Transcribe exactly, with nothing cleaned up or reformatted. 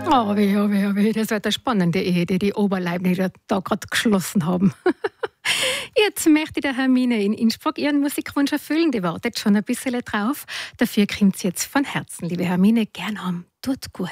Oh, weh, oh, weh, oh, weh. Das wird eine spannende Ehe, die die Oberleibniger da gerade geschlossen haben. Jetzt möchte der Hermine in Innsbruck ihren Musikwunsch erfüllen. Die wartet schon ein bisschen drauf. Dafür kommt sie jetzt von Herzen, liebe Hermine, gern haben. Tut gut.